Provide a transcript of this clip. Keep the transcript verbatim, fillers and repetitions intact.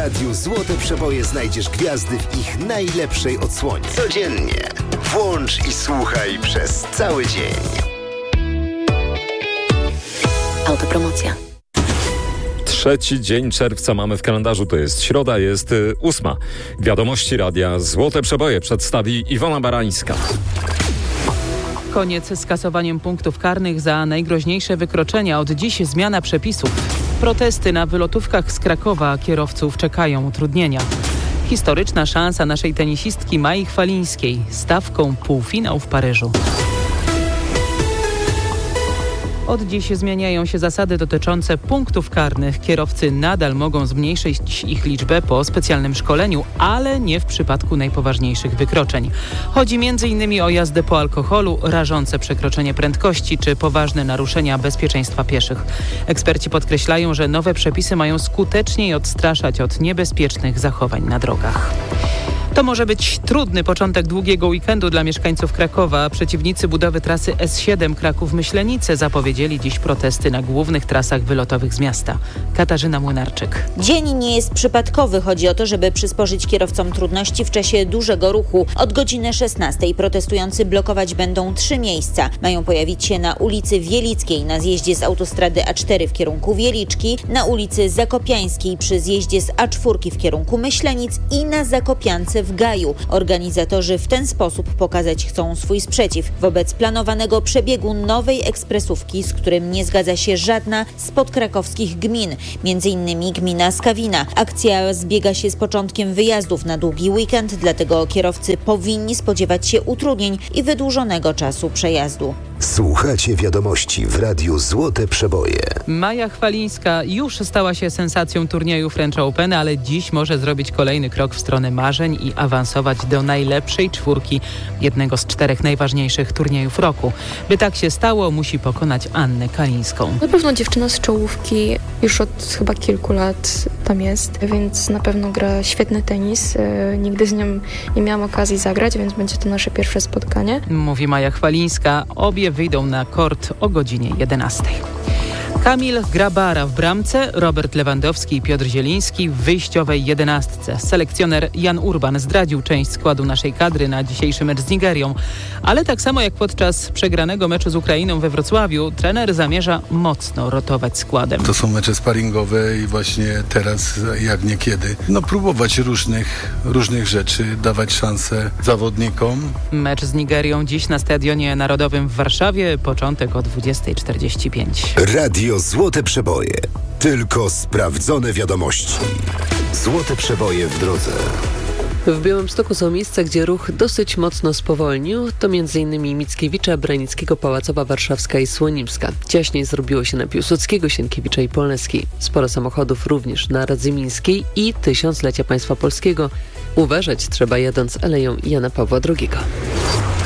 Radiu Złote Przeboje znajdziesz gwiazdy w ich najlepszej odsłonie. Codziennie. Włącz i słuchaj przez cały dzień. Autopromocja. Trzeci dzień czerwca mamy w kalendarzu, to jest środa, jest y, ósma. Wiadomości radia Złote Przeboje przedstawi Iwona Barańska. Koniec z kasowaniem punktów karnych za najgroźniejsze wykroczenia. Od dziś zmiana przepisów. Protesty na wylotówkach z Krakowa. Kierowców czekają utrudnienia. Historyczna szansa naszej tenisistki Mai Chwalińskiej. Stawką półfinał w Paryżu. Od dziś zmieniają się zasady dotyczące punktów karnych. Kierowcy nadal mogą zmniejszyć ich liczbę po specjalnym szkoleniu, ale nie w przypadku najpoważniejszych wykroczeń. Chodzi między innymi o jazdę po alkoholu, rażące przekroczenie prędkości czy poważne naruszenia bezpieczeństwa pieszych. Eksperci podkreślają, że nowe przepisy mają skuteczniej odstraszać od niebezpiecznych zachowań na drogach. To może być trudny początek długiego weekendu dla mieszkańców Krakowa. Przeciwnicy budowy trasy S siedem Kraków-Myślenice zapowiedzieli dziś protesty na głównych trasach wylotowych z miasta. Katarzyna Młynarczyk. Dzień nie jest przypadkowy. Chodzi o to, żeby przysporzyć kierowcom trudności w czasie dużego ruchu. Od godziny szesnastej protestujący blokować będą trzy miejsca. Mają pojawić się na ulicy Wielickiej na zjeździe z autostrady A cztery w kierunku Wieliczki, na ulicy Zakopiańskiej przy zjeździe z A cztery w kierunku Myślenic i na Zakopiance w Gaju. Organizatorzy w ten sposób pokazać chcą swój sprzeciw wobec planowanego przebiegu nowej ekspresówki, z którym nie zgadza się żadna z podkrakowskich gmin, między innymi gmina Skawina. Akcja zbiega się z początkiem wyjazdów na długi weekend, dlatego kierowcy powinni spodziewać się utrudnień i wydłużonego czasu przejazdu. Słuchacie wiadomości w Radiu Złote Przeboje. Maja Chwalińska już stała się sensacją turnieju French Open, ale dziś może zrobić kolejny krok w stronę marzeń i awansować do najlepszej czwórki jednego z czterech najważniejszych turniejów roku. By tak się stało, musi pokonać Annę Kalińską. Na pewno dziewczyna z czołówki już od chyba kilku lat tam jest, więc na pewno gra świetny tenis. Nigdy z nią nie miałam okazji zagrać, więc będzie to nasze pierwsze spotkanie. Mówi Maja Chwalińska. Obie wyjdą na kort o godzinie jedenastej. Kamil Grabara w bramce, Robert Lewandowski i Piotr Zieliński w wyjściowej jedenastce. Selekcjoner Jan Urban zdradził część składu naszej kadry na dzisiejszy mecz z Nigerią. Ale tak samo jak podczas przegranego meczu z Ukrainą we Wrocławiu, trener zamierza mocno rotować składem. To są mecze sparingowe i właśnie teraz, jak niekiedy, no próbować różnych, różnych rzeczy, dawać szansę zawodnikom. Mecz z Nigerią dziś na Stadionie Narodowym w Warszawie, początek o dwudziesta czterdzieści pięć. Radio Złote Przeboje. Tylko sprawdzone wiadomości. Złote Przeboje w drodze. W Białymstoku są miejsca, gdzie ruch dosyć mocno spowolnił. To m.in. Mickiewicza, Branickiego, Pałacowa, Warszawska i Słonimska. Ciaśniej zrobiło się na Piłsudskiego, Sienkiewicza i Polneskiej. Sporo samochodów również na Radzymińskiej i Tysiąclecia Państwa Polskiego. Uważać trzeba jadąc Aleją Jana Pawła drugiego.